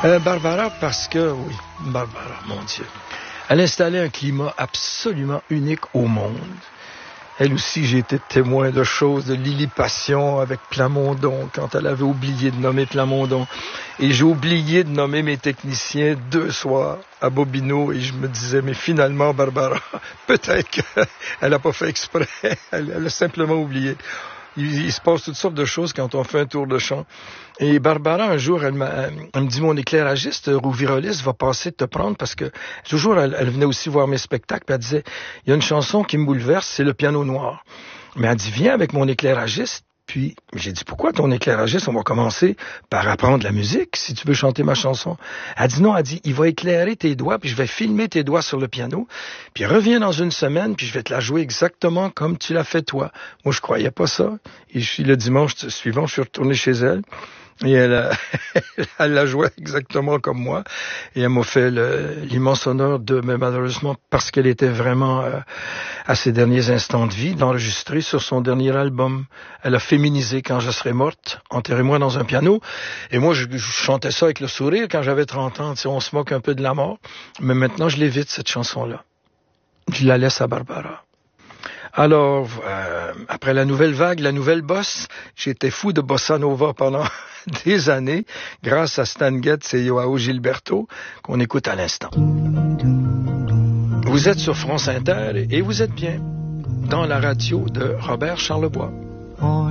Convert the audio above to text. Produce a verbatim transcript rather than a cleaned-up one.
Euh, Barbara, parce que, oui, Barbara, mon Dieu. Elle installait un climat absolument unique au monde. Elle aussi, j'ai été témoin de choses, de Lily Passion avec Plamondon, quand elle avait oublié de nommer Plamondon. Et j'ai oublié de nommer mes techniciens deux soirs à Bobino, et je me disais, mais finalement, Barbara, peut-être qu'elle n'a pas fait exprès, elle, elle a simplement oublié. Il, il se passe toutes sortes de choses quand on fait un tour de chant. Et Barbara, un jour, elle, m'a, elle me dit, mon éclairagiste, Rouviroliste, va passer te prendre parce que toujours, elle, elle venait aussi voir mes spectacles, puis elle disait, il y a une chanson qui me bouleverse, c'est le piano noir. Mais elle dit, viens avec mon éclairagiste. Puis j'ai dit, pourquoi ton éclairagiste? On va commencer par apprendre la musique, si tu veux chanter ma chanson. Elle dit non, elle dit, il va éclairer tes doigts, puis je vais filmer tes doigts sur le piano, puis reviens dans une semaine, puis je vais te la jouer exactement comme tu l'as fait toi. Moi, je croyais pas ça. Et je suis le dimanche suivant, je suis retourné chez elle. Et elle, a, elle l'a joué exactement comme moi. Et elle m'a fait le, l'immense honneur de, mais malheureusement, parce qu'elle était vraiment euh, à ses derniers instants de vie, d'enregistrer sur son dernier album. Elle a féminisé Quand je serai morte, enterrez-moi dans un piano. Et moi, je, je chantais ça avec le sourire quand j'avais trente ans. Tu sais, on se moque un peu de la mort. Mais maintenant, je l'évite, cette chanson-là. Je la laisse à Barbara. Alors, euh, après la nouvelle vague, la nouvelle bosse, j'étais fou de bossa nova pendant des années, grâce à Stan Getz et Joao Gilberto, qu'on écoute à l'instant. Vous êtes sur France Inter et vous êtes bien dans la radio de Robert Charlebois. Oh,